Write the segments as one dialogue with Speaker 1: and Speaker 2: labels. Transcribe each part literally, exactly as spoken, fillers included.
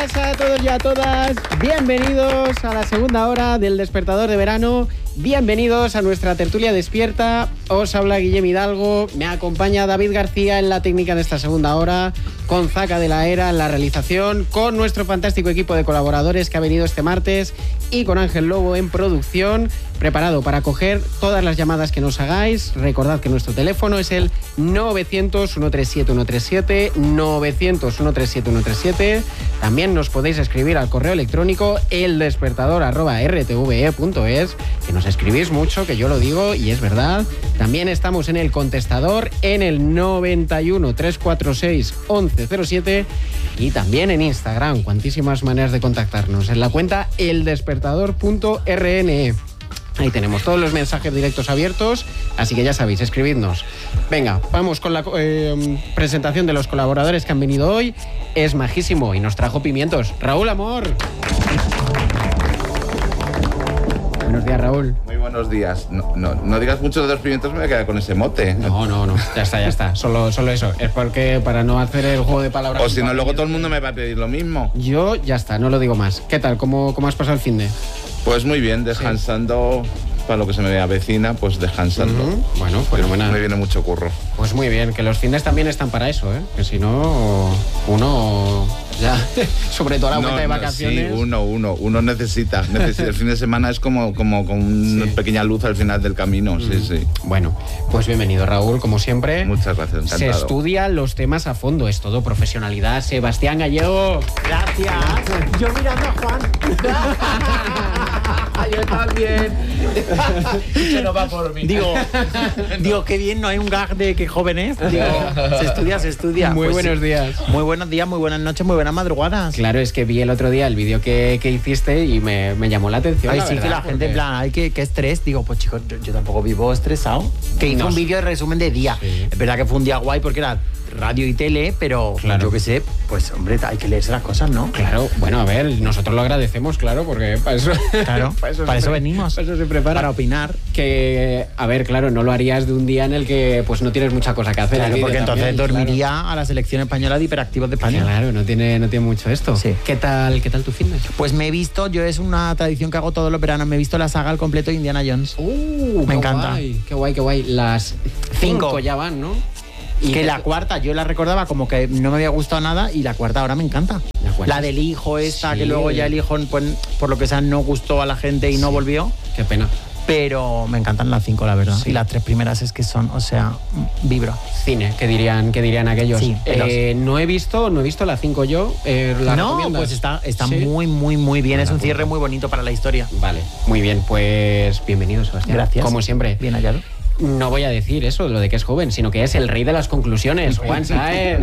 Speaker 1: días a todos y a todas. Bienvenidos a la segunda hora del Despertador de Verano. Bienvenidos a nuestra tertulia despierta. Os habla Guillem Hidalgo. Me acompaña David García en la técnica de esta segunda hora, con Zaca de la Era en la realización, con nuestro fantástico equipo de colaboradores que ha venido este martes y con Ángel Lobo en producción, preparado para coger todas las llamadas que nos hagáis. Recordad que nuestro teléfono es el novecientos, ciento treinta y siete, ciento treinta y siete, novecientos, ciento treinta y siete, ciento treinta y siete. También nos podéis escribir al correo electrónico eldespertador arroba r t v e punto es, que nos escribís mucho, que yo lo digo y es verdad. También estamos en el contestador en el noventa y uno, trescientos cuarenta y seis, once cero siete y también en Instagram. Cuantísimas maneras de contactarnos. En la cuenta eldespertador punto r n e. Ahí tenemos todos los mensajes directos abiertos, así que ya sabéis, escribidnos. Venga, vamos con la eh, presentación de los colaboradores que han venido hoy. Es majísimo y nos trajo pimientos. Raúl Amor. Buenos días, Raúl.
Speaker 2: Muy buenos días. No, no, no digas mucho de los pimientos, me voy a quedar con ese mote.
Speaker 1: No, no, no. Ya está, ya está. Solo, solo eso. Es porque para no hacer el juego de palabras...
Speaker 2: O si no, luego todo el mundo me va a pedir lo mismo.
Speaker 1: Yo ya está, no lo digo más. ¿Qué tal? ¿Cómo, cómo has pasado el finde?
Speaker 2: Pues muy bien, descansando, sí. Para lo que se me avecina, pues descansando.
Speaker 1: Uh-huh. Bueno, fenomenal.
Speaker 2: Me viene mucho curro.
Speaker 1: Pues muy bien, que los findes también están para eso, ¿eh? Que si no, uno ya, sobre todo a la vuelta
Speaker 2: no,
Speaker 1: de
Speaker 2: no,
Speaker 1: vacaciones...
Speaker 2: Sí, uno, uno, uno necesita, necesita. El fin de semana es como, como, como una sí. pequeña luz al final del camino, uh-huh. sí, sí.
Speaker 1: Bueno, pues bienvenido, Raúl, como siempre.
Speaker 2: Muchas gracias, encantado.
Speaker 1: Se estudian los temas a fondo, es todo profesionalidad. Sebastián Gallego.
Speaker 3: Gracias. Yo mirando a Juan. Yo también. Se no va por mí. Digo, digo, qué bien, no hay un gag de que joven es. Digo, se estudia, se estudia.
Speaker 1: Muy
Speaker 3: pues
Speaker 1: buenos
Speaker 3: sí.
Speaker 1: días.
Speaker 3: Muy buenos días, muy buenas noches, muy buenas madrugadas.
Speaker 1: Claro, es que vi el otro día el vídeo que, que hiciste y me, me llamó la atención.
Speaker 3: Ay,
Speaker 1: la
Speaker 3: sí,
Speaker 1: verdad,
Speaker 3: que la
Speaker 1: porque...
Speaker 3: gente en plan, ay, qué, qué estrés. Digo, pues chicos, yo, yo tampoco vivo estresado. Que hice no, un vídeo de resumen de día. Sí. Es verdad que fue un día guay porque era radio y tele, pero claro. Yo qué sé, pues hombre, hay que leerse las cosas, ¿no?
Speaker 1: Claro, bueno, a ver, nosotros lo agradecemos, claro, porque para eso,
Speaker 3: claro, para eso, para eso venimos,
Speaker 1: para eso se prepara.
Speaker 3: Para opinar.
Speaker 1: Que, a ver, claro, no lo harías de un día en el que pues no tienes mucha cosa que hacer.
Speaker 3: Claro, porque entonces
Speaker 1: también,
Speaker 3: dormiría
Speaker 1: claro.
Speaker 3: A la selección española de hiperactivos de España.
Speaker 1: Claro, no tiene, no tiene mucho esto.
Speaker 3: Sí.
Speaker 1: ¿Qué tal, qué tal tu fitness?
Speaker 3: Pues me he visto, yo es una tradición que hago todos los veranos, me he visto la saga al completo de Indiana Jones.
Speaker 1: Uh,
Speaker 3: me encanta.
Speaker 1: Guay, qué guay, qué guay. Las cinco, cinco ya van, ¿no?
Speaker 3: Y que la cuarta yo la recordaba como que no me había gustado nada y la cuarta ahora me encanta. La del hijo esta, sí. Que luego ya el hijo, pues, por lo que sea, no gustó a la gente y sí. No volvió.
Speaker 1: Qué pena.
Speaker 3: Pero me encantan las cinco, la verdad.
Speaker 1: Sí.
Speaker 3: Y las tres primeras es que son, o sea, vibro.
Speaker 1: Cine, que dirían, que dirían aquellos.
Speaker 3: Sí,
Speaker 1: eh, no he visto, no he visto la cinco yo. Eh, ¿la
Speaker 3: no,
Speaker 1: recomiendas?
Speaker 3: Pues está, está
Speaker 1: ¿Sí?
Speaker 3: muy, muy, muy bien.
Speaker 1: Bueno,
Speaker 3: es un
Speaker 1: pues,
Speaker 3: cierre muy bonito para la historia.
Speaker 1: Vale, muy bien, pues bienvenido, Sebastián.
Speaker 3: Gracias.
Speaker 1: Como siempre.
Speaker 3: Bien hallado.
Speaker 1: No voy a decir eso, lo de que es joven, sino que es el rey de las conclusiones, Juan Saez.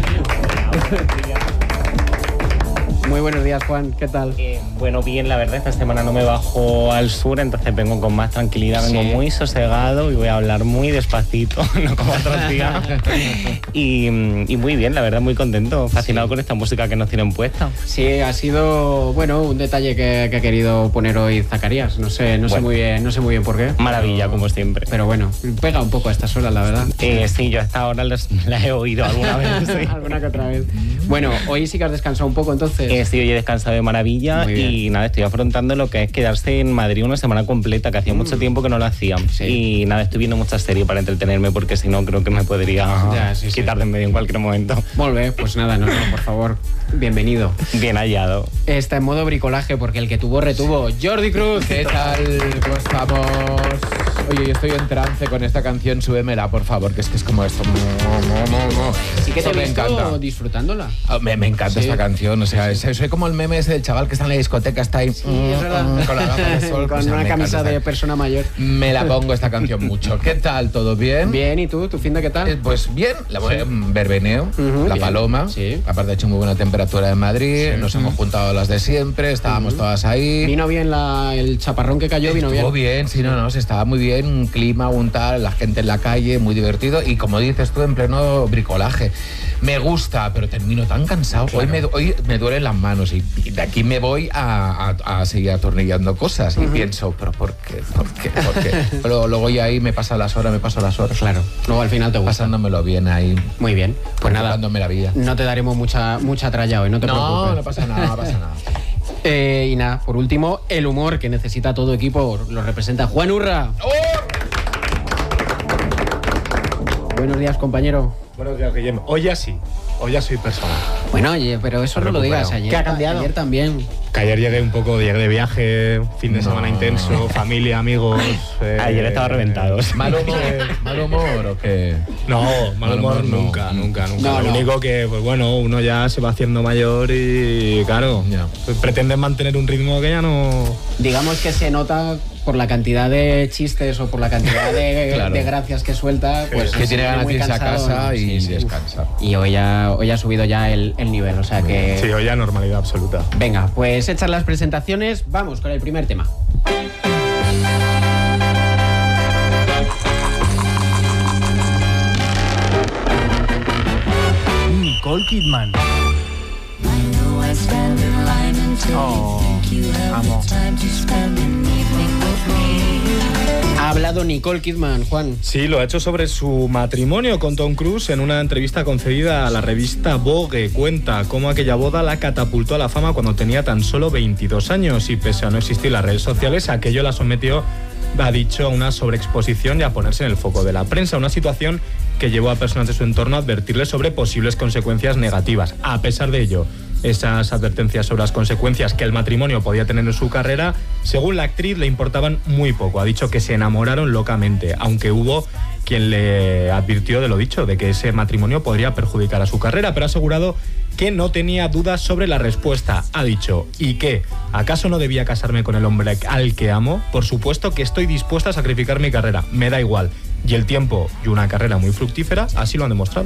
Speaker 1: Muy buenos días, Juan, ¿qué tal?
Speaker 4: Eh, bueno, bien, la verdad, esta semana no me bajo al sur, entonces vengo con más tranquilidad, vengo sí. muy sosegado y voy a hablar muy despacito, no como otros días. y, y muy bien, la verdad, muy contento, fascinado sí. con esta música que nos tienen puesta.
Speaker 1: Sí, ha sido, bueno, un detalle que, que ha querido poner hoy Zacarías, no sé, no, bueno, sé muy bien, no sé muy bien por qué.
Speaker 4: Maravilla,
Speaker 1: pero,
Speaker 4: como siempre.
Speaker 1: Pero bueno, pega un poco a estas horas, la verdad.
Speaker 4: Eh, sí, yo a esta hora los, la he oído alguna vez. Sí.
Speaker 1: Alguna que otra vez. Bueno, hoy sí que has descansado un poco, entonces.
Speaker 4: Eh, sí, hoy he descansado de maravilla y nada, estoy afrontando lo que es quedarse en Madrid una semana completa, que hacía mm. mucho tiempo que no lo hacía. Sí. Y nada, estoy viendo muchas series para entretenerme porque si no creo que me podría ya, sí, quitar sí. de en medio en cualquier momento.
Speaker 1: Volve, pues nada, no, no, por favor, bienvenido.
Speaker 4: Bien hallado.
Speaker 1: Está en modo bricolaje porque el que tuvo retuvo. Jordi Cruz.
Speaker 5: ¿Qué tal? ¿Cómo estamos? Oye, yo estoy en trance con esta canción, súbemela, por favor, que es que es como esto.
Speaker 1: Sí que te
Speaker 5: me
Speaker 1: encanta. Disfrutándola.
Speaker 5: Oh, me, me encanta sí. esta canción, o sea, sí, sí. soy como el meme ese del chaval que está en la discoteca, está ahí
Speaker 1: sí, mm, mm,
Speaker 5: con la gafa de sol.
Speaker 1: Con
Speaker 5: o sea,
Speaker 1: una camisa
Speaker 5: encanta,
Speaker 1: de persona mayor.
Speaker 5: Me la pongo esta canción mucho. ¿Qué tal? ¿Todo bien?
Speaker 1: Bien, ¿y tú? ¿Tu fin de qué tal?
Speaker 5: Eh, pues bien, la voy a verbeneo, uh-huh, La bien. Paloma. Sí. Aparte ha hecho muy buena temperatura en Madrid, sí. Nos uh-huh. hemos juntado las de siempre, estábamos uh-huh. todas ahí.
Speaker 1: Vino bien la, el chaparrón que cayó, vino
Speaker 5: Estuvo
Speaker 1: bien.
Speaker 5: bien, sí, no, no, se estaba muy bien, un clima, un tal, la gente en la calle, muy divertido y como dices tú, en pleno bricolaje. Me gusta, pero termino tan cansado. Claro. Hoy, me, hoy me duelen las manos y de aquí me voy a, a, a, a seguir atornillando cosas. Uh-huh. Y pienso, ¿pero por qué? ¿Por qué? ¿Por qué? Pero luego ya ahí me pasa las horas, me paso las horas.
Speaker 1: Claro. Luego al final te gusta.
Speaker 5: Pasándomelo bien ahí.
Speaker 1: Muy bien. Pues nada.
Speaker 5: La vida.
Speaker 1: No te daremos mucha, mucha tralla hoy, no te
Speaker 5: no,
Speaker 1: preocupes.
Speaker 5: No, no pasa nada, no pasa nada.
Speaker 1: Eh, y nada, por último, el humor que necesita todo equipo lo representa Juan Urra. ¡Oh! Buenos días, compañero.
Speaker 6: Buenos días, Guillermo. Hoy ya sí, hoy ya soy persona.
Speaker 1: Bueno, oye, pero eso no lo digas ayer.
Speaker 3: ¿Qué ha cambiado?
Speaker 1: Ayer también.
Speaker 6: Que ayer llegué un poco, llegué de viaje, fin de no. semana intenso, familia, amigos.
Speaker 4: Eh, ayer estaba reventado.
Speaker 5: ¿Mal humor? ¿Mal humor o qué?
Speaker 6: No, mal humor no. nunca, nunca, nunca. No, lo no. único que, pues bueno, uno ya se va haciendo mayor y, claro, yeah. pues pretende mantener un ritmo que ya no...
Speaker 1: Digamos que se nota por la cantidad de chistes o por la cantidad de, claro. de gracias que suelta, pues
Speaker 5: que tiene ganas de irse a casa
Speaker 1: ¿no?
Speaker 5: y
Speaker 1: sí, sí.
Speaker 5: descansa.
Speaker 1: Y hoy ha, hoy ha subido ya el, el nivel, o sea que...
Speaker 6: Sí, hoy ya normalidad absoluta.
Speaker 1: Venga, pues hechas las presentaciones, vamos con el primer tema.
Speaker 7: Nicole Kidman.
Speaker 3: Oh, amo.
Speaker 1: Ha hablado Nicole Kidman, Juan.
Speaker 6: Sí, lo ha hecho sobre su matrimonio con Tom Cruise en una entrevista concedida a la revista Vogue. Cuenta cómo aquella boda la catapultó a la fama cuando tenía tan solo veintidós años y pese a no existir las redes sociales, aquello la sometió, ha dicho, a una sobreexposición y a ponerse en el foco de la prensa, una situación que llevó a personas de su entorno a advertirle sobre posibles consecuencias negativas. A pesar de ello, esas advertencias sobre las consecuencias que el matrimonio podía tener en su carrera, según la actriz, le importaban muy poco. Ha dicho que se enamoraron locamente, aunque hubo quien le advirtió de lo dicho, de que ese matrimonio podría perjudicar a su carrera, pero ha asegurado que no tenía dudas sobre la respuesta. Ha dicho, ¿y qué? ¿Acaso no debía casarme con el hombre al que amo? Por supuesto que estoy dispuesta a sacrificar mi carrera, me da igual. Y el tiempo y una carrera muy fructífera así lo han demostrado.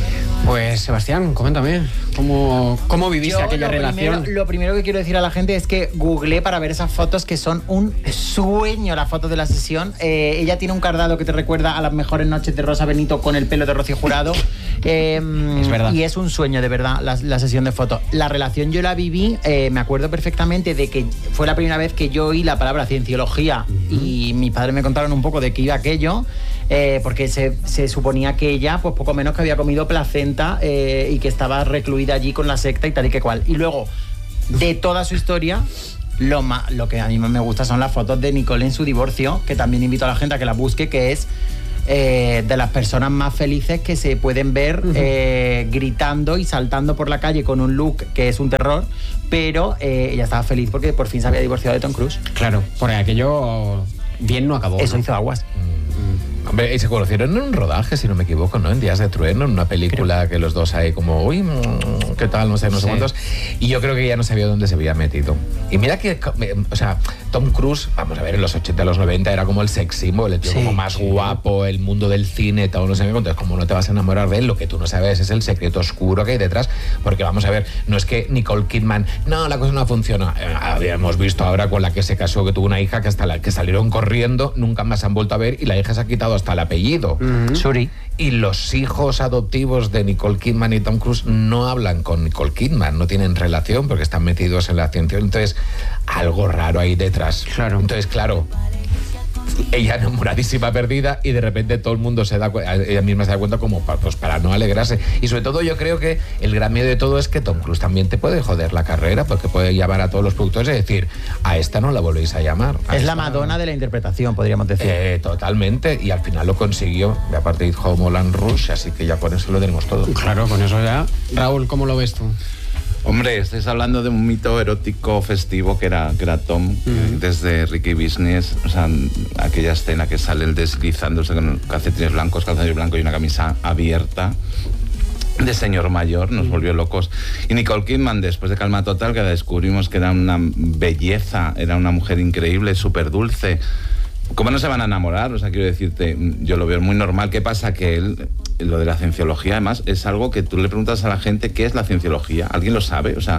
Speaker 1: Pues Sebastián, coméntame, ¿cómo, cómo viviste
Speaker 3: Yo,
Speaker 1: aquella
Speaker 3: lo
Speaker 1: relación?
Speaker 3: Primero, lo primero que quiero decir a la gente es que googleé para ver esas fotos que son un sueño, las fotos de la sesión. Eh, ella tiene un cardado que te recuerda a las mejores noches de Rosa Benito con el pelo de Rocío Jurado. Eh,
Speaker 1: es verdad.
Speaker 3: Y es un sueño, de verdad, la, la sesión de fotos. La relación yo la viví, eh, me acuerdo perfectamente de que fue la primera vez que yo oí la palabra cienciología uh-huh. y mis padres me contaron un poco de qué iba aquello. Eh, porque se, se suponía que ella, pues poco menos que había comido placenta eh, y que estaba recluida allí con la secta y tal y que cual. Y luego, de toda su historia, lo, más, lo que a mí más me gusta son las fotos de Nicole en su divorcio, que también invito a la gente a que la busque, que es eh, de las personas más felices que se pueden ver uh-huh. eh, gritando y saltando por la calle con un look que es un terror, pero eh, ella estaba feliz porque por fin se había divorciado de Tom Cruise.
Speaker 1: Claro, porque aquello bien no acabó.
Speaker 3: Eso
Speaker 1: ¿no?
Speaker 3: hizo aguas.
Speaker 5: Hombre, y se conocieron en un rodaje, si no me equivoco, ¿no? En Días de Trueno, en una película creo. Que los dos ahí como, uy, ¿qué tal? No sé, no sé sí. cuántos. Y yo creo que ya no sabía dónde se había metido. Y mira que, o sea, Tom Cruise, vamos a ver, en los ochenta, los noventa era como el sex symbol, el tío sí, como más sí. guapo, el mundo del cine, todo, no sé qué. Entonces, como no te vas a enamorar de él, lo que tú no sabes es el secreto oscuro que hay detrás. Porque vamos a ver, no es que Nicole Kidman, no, la cosa no funciona. Eh, habíamos visto ahora con la que se casó, que tuvo una hija que hasta la que salieron corriendo, nunca más se han vuelto a ver y la hija se ha quitado hasta el apellido.
Speaker 3: Uh-huh. Suri.
Speaker 5: Y los hijos adoptivos de Nicole Kidman y Tom Cruise no hablan con Nicole Kidman, no tienen relación porque están metidos en la ciencia. Entonces, algo raro ahí detrás.
Speaker 1: Claro.
Speaker 5: Entonces, claro, ella enamoradísima, perdida, y de repente todo el mundo se da cuenta, ella misma se da cuenta como para, pues, para no alegrarse. Y sobre todo yo creo que el gran miedo de todo es que Tom Cruise también te puede joder la carrera, porque puede llamar a todos los productores y decir, a esta no la volvéis a llamar. A
Speaker 3: es la Madonna no. de la interpretación, podríamos decir.
Speaker 5: Eh, totalmente, y al final lo consiguió. Y aparte hizo Moulin Rouge, así que ya con eso lo tenemos todo.
Speaker 1: Claro, con eso ya. Raúl, ¿cómo lo ves tú?
Speaker 2: Hombre, estáis hablando de un mito erótico festivo que era, que era Tom, uh-huh. desde Ricky Business, o sea, aquella escena que sale el deslizándose con calcetines blancos, calcetines blancos y una camisa abierta de señor mayor, nos volvió locos. Y Nicole Kidman, después de Calma Total, que descubrimos que era una belleza, era una mujer increíble, súper dulce, ¿Cómo no se van a enamorar? O sea, quiero decirte, yo lo veo muy normal. ¿Qué pasa? Que él, lo de la cienciología, además, es algo que tú le preguntas a la gente qué es la cienciología. ¿Alguien lo sabe? O sea,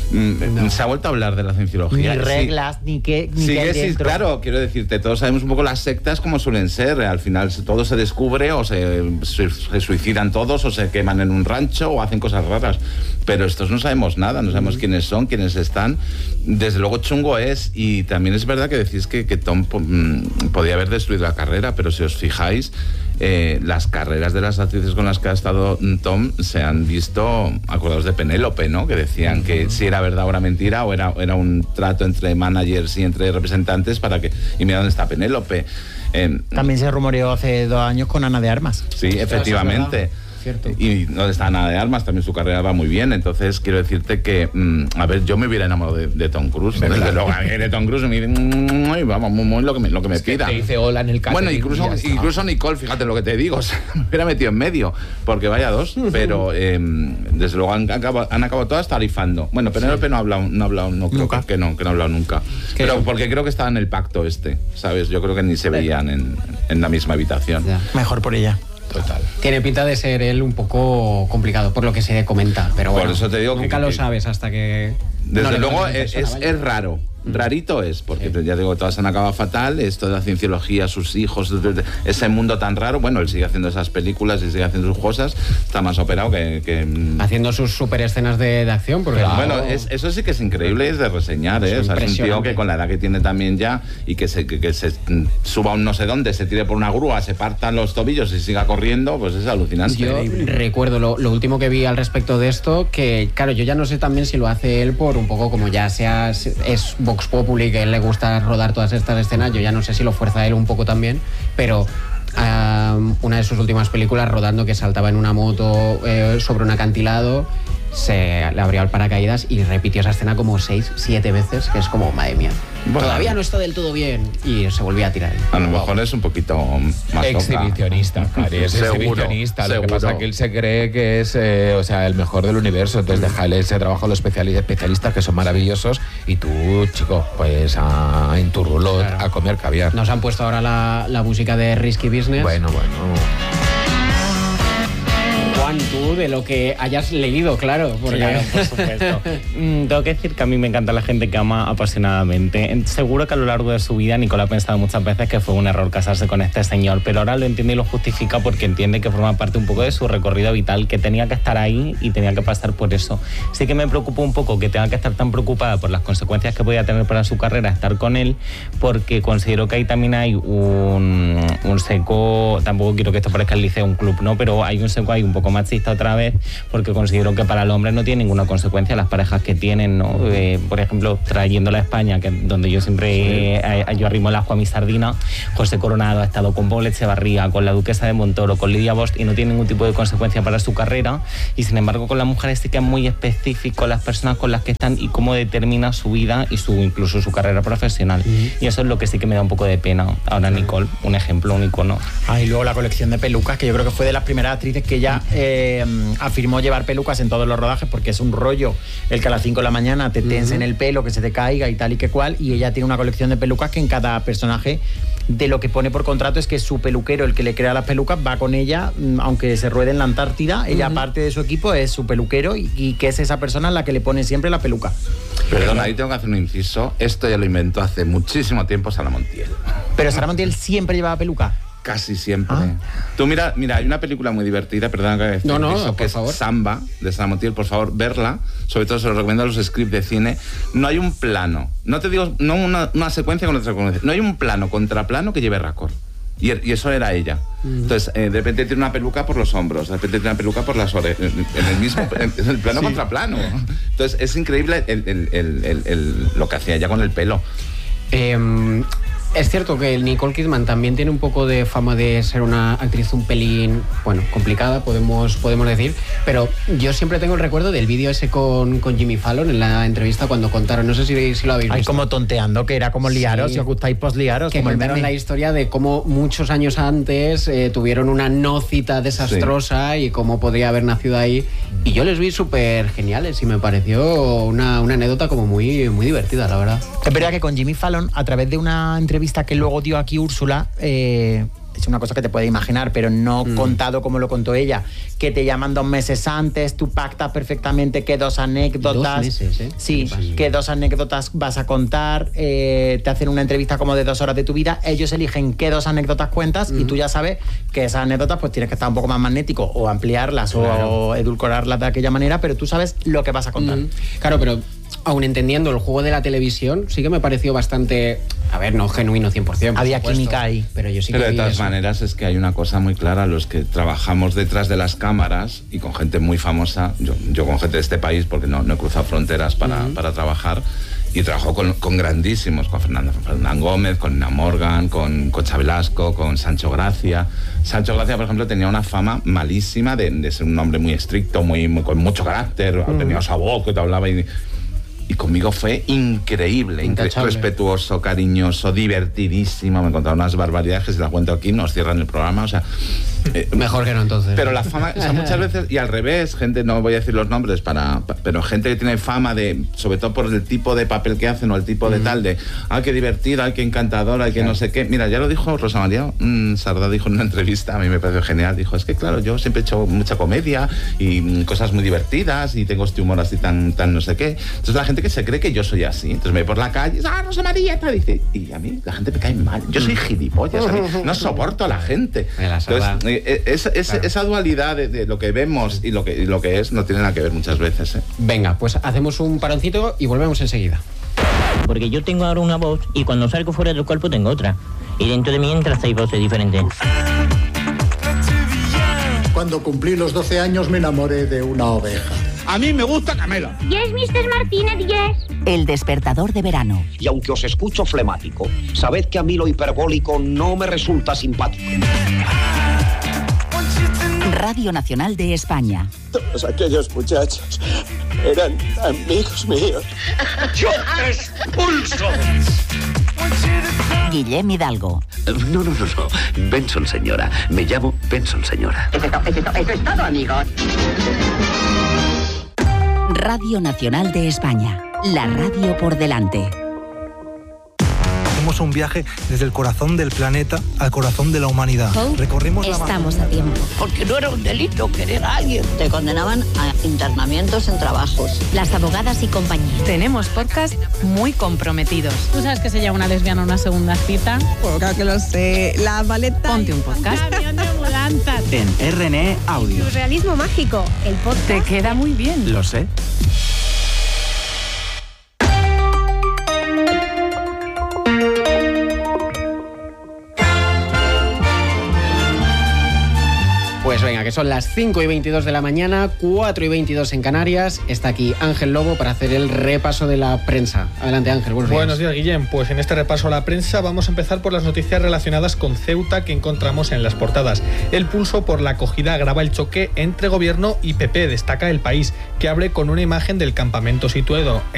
Speaker 2: no. ¿Se ha vuelto a hablar de la cienciología?
Speaker 3: Ni reglas, sí. ni qué ni
Speaker 2: sí,
Speaker 3: qué
Speaker 2: sí,
Speaker 3: dentro.
Speaker 2: Claro, quiero decirte, todos sabemos un poco las sectas como suelen ser. Al final todo se descubre o se, se, se suicidan todos o se queman en un rancho o hacen cosas raras. Pero estos no sabemos nada, no sabemos mm. quiénes son, quiénes están. Desde luego chungo es, y también es verdad que decís que, que Tom mm, podía haber destruido la carrera, pero si os fijáis, eh, las carreras de las actrices con las que ha estado Tom se han visto, acordados de Penélope, ¿no? Que decían mm. que si era verdad o era mentira, o era, era un trato entre managers y entre representantes para que... Y mira dónde está Penélope. Eh,
Speaker 3: También se rumoreó hace dos años con Ana de Armas.
Speaker 2: Sí, efectivamente. Cierto. Y no está nada de Armas, también su carrera va muy bien. Entonces quiero decirte que, mmm, a ver, yo me hubiera enamorado de, de Tom Cruise. Desde claro. luego, a mí de Tom Cruise me dice, mmm, vamos, muy, muy, lo que me, lo que me
Speaker 5: es
Speaker 2: pida.
Speaker 5: Que te dice hola en el
Speaker 2: bueno, incluso, incluso Nicole, fíjate lo que te digo, o sea, me hubiera metido en medio, porque vaya dos, pero eh, desde luego han acabado, han acabado todas tarifando. Bueno, Penélope sí. no ha hablado, no ha hablado, no creo ¿Nunca? que no, que no ha hablado nunca. Pero eso? Porque creo que estaba en el pacto este, ¿sabes? Yo creo que ni se veían en, en la misma habitación.
Speaker 3: Ya. Mejor por ella.
Speaker 1: Total. Tiene pinta de ser él un poco complicado, por lo que se comenta, pero bueno,
Speaker 2: por eso te digo
Speaker 1: nunca
Speaker 2: que,
Speaker 1: lo
Speaker 2: que,
Speaker 1: sabes hasta que...
Speaker 2: Desde
Speaker 1: no
Speaker 2: luego es, es, es raro. Rarito es, porque sí. ya digo, todas han acabado fatal, esto de la cienciología, sus hijos, ese mundo tan raro. Bueno, él sigue haciendo esas películas y sigue haciendo sus cosas, está más operado que... que
Speaker 1: haciendo sus super escenas de, de acción, porque...
Speaker 2: Claro. Bueno, es, eso sí que es increíble, es de reseñar, ¿eh? O sea, es un tío que con la edad que tiene también ya, y que se, que, que se suba a un no sé dónde, se tire por una grúa, se partan los tobillos y siga corriendo, pues es alucinante.
Speaker 1: Yo recuerdo lo, lo último que vi al respecto de esto, que claro, yo ya no sé también si lo hace él por un poco como ya sea, es Vox Populi, que a él le gusta rodar todas estas escenas, yo ya no sé si lo fuerza él un poco también, pero um, una de sus últimas películas rodando, que saltaba en una moto eh, sobre un acantilado, se le abrió el paracaídas y repitió esa escena como seis, siete veces, que es como, madre mía, bueno, todavía no está del todo bien, y se volvía a tirar.
Speaker 2: A lo mejor es un poquito más
Speaker 5: exhibicionista, Cari, es seguro, exhibicionista. Seguro. Lo que pasa es que él se cree que es eh, o sea, el mejor del universo, entonces déjale ese trabajo a los especialistas que son maravillosos, y tú, chico, pues a, en tu rulot claro. a comer caviar.
Speaker 1: Nos han puesto ahora la, la música de Risky Business.
Speaker 5: Bueno, bueno.
Speaker 1: Juan, tú, de lo que hayas leído, claro. Porque...
Speaker 4: Claro, por supuesto. mm, tengo que decir que a mí me encanta la gente que ama apasionadamente. Seguro que a lo largo de su vida Nicole ha pensado muchas veces que fue un error casarse con este señor, pero ahora lo entiende y lo justifica porque entiende que forma parte un poco de su recorrido vital, que tenía que estar ahí y tenía que pasar por eso. Sí que me preocupa un poco que tenga que estar tan preocupada por las consecuencias que podía tener para su carrera estar con él, porque considero que ahí también hay un, un seco, tampoco quiero que esto parezca el liceo, un club, ¿no? Pero hay un seco ahí un poco machista otra vez, porque considero que para el hombre no tiene ninguna consecuencia las parejas que tienen, ¿no? Eh, por ejemplo, trayéndola a España, que donde yo siempre sí. eh, yo arrimo el ajo a mi sardina, José Coronado ha estado con Paul Echevarría, con la Duquesa de Montoro, con Lidia Bost, y no tiene ningún tipo de consecuencia para su carrera, y sin embargo con las mujeres sí que es muy específico las personas con las que están y cómo determina su vida y su incluso su carrera profesional, uh-huh. y eso es lo que sí que me da un poco de pena. Ahora Nicole, un ejemplo, un icono.
Speaker 3: Ah, y luego la colección de pelucas, que yo creo que fue de las primeras actrices que ya eh, afirmó llevar pelucas en todos los rodajes, porque es un rollo el que a las cinco de la mañana te tensen uh-huh. el pelo, que se te caiga y tal y que cual, y ella tiene una colección de pelucas que en cada personaje de lo que pone por contrato es que su peluquero, el que le crea las pelucas, va con ella, aunque se ruede en la Antártida, ella uh-huh. parte de su equipo es su peluquero y, y que es esa persona la que le pone siempre la peluca.
Speaker 2: Perdona, ahí tengo que hacer un inciso, esto ya lo inventó hace muchísimo tiempo Sara Montiel.
Speaker 3: Pero Sara Montiel siempre llevaba peluca.
Speaker 2: Casi siempre.
Speaker 3: Ah.
Speaker 2: Tú mira, mira, hay una película muy divertida, perdón que
Speaker 1: no, no,
Speaker 2: eso, que es
Speaker 1: favor.
Speaker 2: Samba, de Sara Montiel, por favor, verla. Sobre todo se lo recomiendo a los scripts de cine. No hay un plano, no te digo, no una, una secuencia con otra secuencia, no hay un plano contraplano que lleve raccord. Y, y eso era ella. Mm. Entonces, eh, de repente tiene una peluca por los hombros, de repente tiene una peluca por las orejas, en el mismo, en el plano sí. contraplano. Entonces, es increíble el, el, el, el, el, lo que hacía ella con el pelo.
Speaker 1: Eh... Es cierto que Nicole Kidman también tiene un poco de fama de ser una actriz un pelín, bueno, complicada, podemos, podemos decir, pero yo siempre tengo el recuerdo del vídeo ese con, con Jimmy Fallon en la entrevista cuando contaron, no sé si, si lo habéis visto.
Speaker 3: Ay, como tonteando, que era como liaros, sí. si os gustáis posliaros.
Speaker 1: Que
Speaker 3: como
Speaker 1: contaron la historia de cómo muchos años antes eh, tuvieron una no cita desastrosa sí. y cómo podría haber nacido ahí. Y yo les vi súper geniales y me pareció una, una anécdota como muy, muy divertida, la verdad.
Speaker 3: Es verdad que con Jimmy Fallon, a través de una entrevista entrevista que luego dio aquí Úrsula, eh, es una cosa que te puedes imaginar, pero no mm. contado como lo contó ella, que te llaman dos meses antes, tú pactas perfectamente qué dos anécdotas...
Speaker 1: Dos meses, ¿eh?
Speaker 3: Sí, sí, qué dos anécdotas vas a contar, eh, te hacen una entrevista como de dos horas de tu vida, ellos eligen qué dos anécdotas cuentas mm. y tú ya sabes que esas anécdotas pues tienes que estar un poco más magnético o ampliarlas claro. o edulcorarlas de aquella manera, pero tú sabes lo que vas a contar.
Speaker 1: Mm. Claro, pero... aun entendiendo el juego de la televisión, sí que me pareció bastante, a ver, no genuino cien por ciento. Por
Speaker 3: Había
Speaker 1: supuesto,
Speaker 3: química ahí.
Speaker 1: Pero yo sí
Speaker 2: pero
Speaker 1: que
Speaker 2: de todas
Speaker 1: eso.
Speaker 2: maneras es que hay una cosa muy clara, los que trabajamos detrás de las cámaras y con gente muy famosa, yo, yo con gente de este país, porque no, no he cruzado fronteras para, uh-huh. para trabajar, y trabajo con, con grandísimos, con Fernando, Fernán Gómez, con Nina Morgan, con Concha Velasco, con Sancho Gracia. Sancho Gracia, por ejemplo, tenía una fama malísima de, de ser un hombre muy estricto, muy, muy con mucho carácter, uh-huh. tenía esa voz que te hablaba y... Y conmigo fue increíble, incre- respetuoso, cariñoso, divertidísimo. Me contaron unas barbaridades que si las cuento aquí nos cierran el programa, o sea... Eh,
Speaker 1: Mejor que no, entonces.
Speaker 2: Pero la fama, o sea, muchas veces, y al revés, gente, no voy a decir los nombres, para, pero gente que tiene fama de, sobre todo por el tipo de papel que hacen o el tipo de mm. tal, de, ay, qué divertida, ay, qué encantadora, ay, qué claro. no sé qué. Mira, ya lo dijo Rosa María mmm, Sardá, dijo en una entrevista, a mí me pareció genial, dijo, es que claro, yo siempre he hecho mucha comedia y mmm, cosas muy divertidas y tengo este humor así tan, tan no sé qué. Entonces la gente que se cree que yo soy así, entonces me voy por la calle, ah, Rosa María, tal, dice, y a mí la gente me cae mal, yo soy gilipollas, a mí no soporto a la gente. Entonces, eh, es, es, claro. esa dualidad de, de lo que vemos y lo que, y lo que es no tiene nada que ver muchas veces, ¿eh?
Speaker 1: Venga, pues hacemos un paroncito y volvemos enseguida.
Speaker 7: Porque yo tengo ahora una voz y cuando salgo fuera del cuerpo tengo otra. Y dentro de mí entran seis voces diferentes.
Speaker 8: Cuando cumplí los doce años me enamoré de una oveja.
Speaker 9: A mí me gusta Camela.
Speaker 10: Yes, mister Martínez, yes.
Speaker 11: El despertador de verano.
Speaker 12: Y aunque os escucho flemático, sabed que a mí lo hiperbólico no me resulta simpático.
Speaker 11: Radio Nacional de España.
Speaker 13: Todos aquellos muchachos eran amigos míos.
Speaker 12: ¡Yo te expulso!
Speaker 11: Guillem Hidalgo.
Speaker 14: No, no, no, no. Benson, señora. Me llamo Benson, señora.
Speaker 15: Eso es, to- eso es, to- eso es todo, amigos.
Speaker 11: Radio Nacional de España. La radio por delante.
Speaker 16: Hacemos un viaje desde el corazón del planeta al corazón de la humanidad.
Speaker 17: Hope,
Speaker 16: Recorrimos la
Speaker 17: Estamos a tiempo.
Speaker 18: Porque no era un delito querer a alguien.
Speaker 19: Te condenaban a internamientos en trabajos.
Speaker 17: Las abogadas y compañía.
Speaker 20: Tenemos podcast muy comprometidos.
Speaker 21: ¿Tú sabes que se llama una lesbiana una segunda cita?
Speaker 22: Pues claro que lo sé. La Valeta.
Speaker 20: Ponte un podcast.
Speaker 23: En R N E Audio.
Speaker 24: Surrealismo mágico. El podcast.
Speaker 20: Te queda muy bien.
Speaker 23: Lo sé.
Speaker 1: Pues venga, que son las cinco y veintidós de la mañana, cuatro y veintidós en Canarias. Está aquí Ángel Lobo para hacer el repaso de la prensa. Adelante, Ángel, buenos días.
Speaker 6: Buenos días, Guillem. Pues en este repaso a la prensa vamos a empezar por las noticias relacionadas con Ceuta que encontramos en las portadas. El Pulso, por la acogida, agrava el choque entre Gobierno y P P. Destaca El País, que abre con una imagen del campamento situado